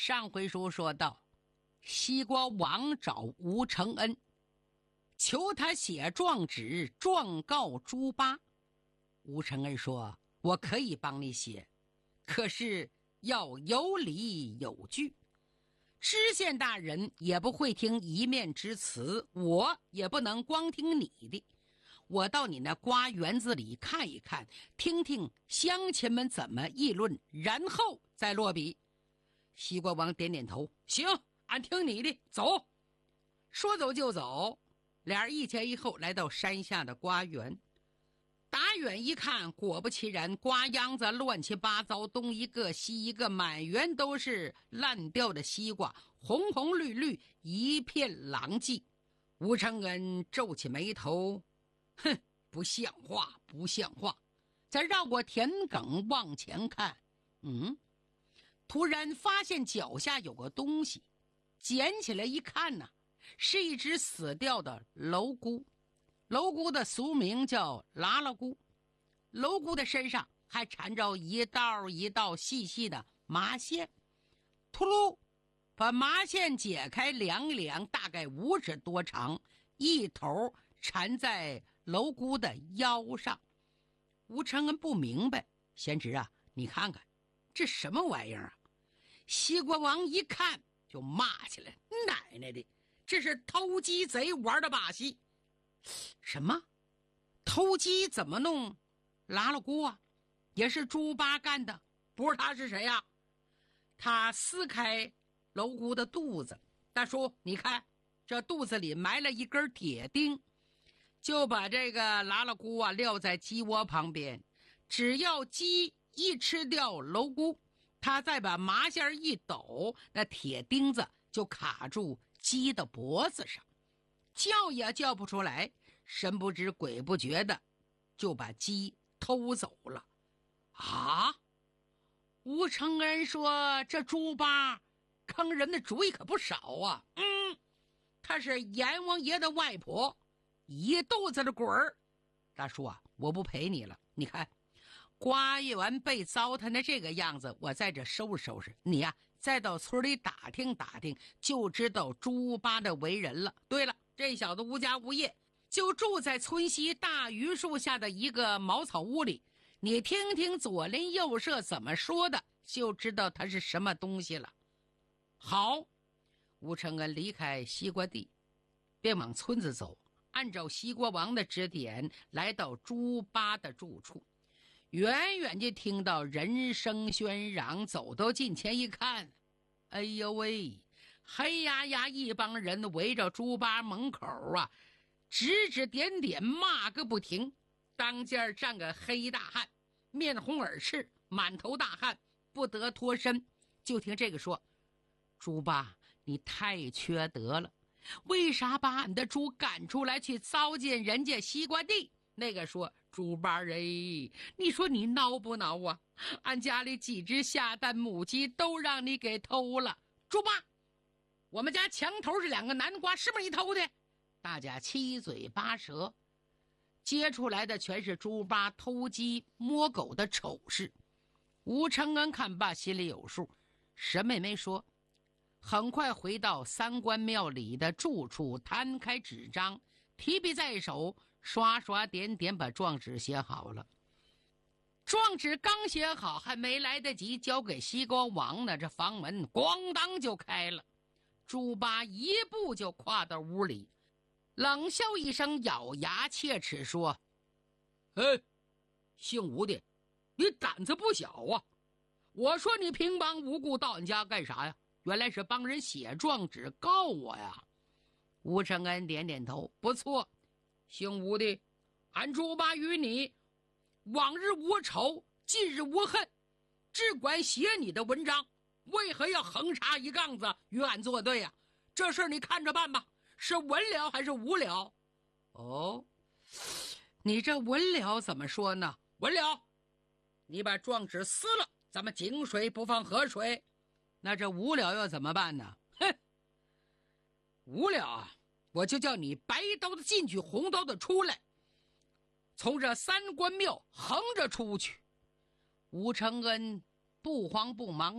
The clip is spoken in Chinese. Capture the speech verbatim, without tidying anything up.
上回书说到，西瓜王找吴承恩，求他写状纸状告猪八。吴承恩说：“我可以帮你写，可是要有理有据。知县大人也不会听一面之词，我也不能光听你的。我到你那瓜园子里看一看，听听乡亲们怎么议论，然后再落笔。”西瓜王点点头，行，俺听你的，走。说走就走，俩人一前一后来到山下的瓜园。打远一看，果不其然，瓜秧子乱七八糟，东一个西一个，满园都是烂掉的西瓜，红红绿绿，一片狼藉。吴承恩皱起眉头，哼，不像话，不像话。再绕过田埂往前看，嗯，突然发现脚下有个东西，捡起来一看呢、啊，是一只死掉的蝼蛄。蝼蛄的俗名叫拉拉菇，蝼蛄的身上还缠着一道一道细细的麻线，秃噜，把麻线解开量一量，大概五指多长，一头缠在蝼蛄的腰上。吴承恩不明白，贤侄啊，你看看这什么玩意儿啊？西瓜王一看就骂起来：“奶奶的，这是偷鸡贼玩的把戏！什么？偷鸡怎么弄拉拉菇啊？也是猪八干的，不是他是谁呀、啊？”他撕开蝼蛄的肚子，大叔，你看这肚子里埋了一根铁钉，就把这个拉拉菇啊撂在鸡窝旁边，只要鸡一吃掉蝼蛄，他再把麻线一抖，那铁钉子就卡住鸡的脖子上，叫也叫不出来，神不知鬼不觉的就把鸡偷走了。啊！吴承恩说：“这猪八坑人的主意可不少啊。嗯，他是阎王爷的外婆，一肚子的鬼儿。大叔啊，我不陪你了。你看，瓜园被糟蹋的这个样子，我在这收拾收拾。你呀、啊，再到村里打听打听，就知道猪八的为人了。对了，这小子无家无业，就住在村西大榆树下的一个茅草屋里。你听听左邻右舍怎么说的，就知道他是什么东西了。”好，吴承恩离开西瓜地，便往村子走，按照西瓜王的指点来到猪八的住处。远远就听到人声喧嚷，走到近前一看，哎呦喂，黑压压一帮人围着猪八门口啊，指指点点，骂个不停。当间站个黑大汉，面红耳赤，满头大汗，不得脱身。就听这个说：“猪八，你太缺德了，为啥把俺的猪赶出来去糟践人家西瓜地？”那个说：“猪八哎，你说你孬不孬啊？俺家里几只下蛋母鸡都让你给偷了。猪八，我们家墙头这两个南瓜是不是你偷的？”大家七嘴八舌，接出来的全是猪八偷鸡摸狗的丑事。吴承恩看罢心里有数，什么也没说。很快回到三官庙里的住处，摊开纸张，提笔在手，刷刷点点把状纸写好了。状纸刚写好，还没来得及交给西瓜王呢，这房门咣当就开了。猪八一步就跨到屋里，冷笑一声，咬牙切齿说：“哎，姓吴的，你胆子不小啊！我说你平白无故到俺家干啥呀？原来是帮人写状纸告我呀。”吴承恩点点头，不错，姓吴的，俺猪八与你往日无仇，近日无恨，只管写你的文章，为何要横插一杠子与俺作对呀？这事你看着办吧，是文了还是武了？哦，你这文了怎么说呢？文了，你把状纸撕了，咱们井水不犯河水。那这武了又怎么办呢？哼，武了啊，我就叫你白刀的进去，红刀的出来，从这三官庙横着出去。吴承恩不慌不忙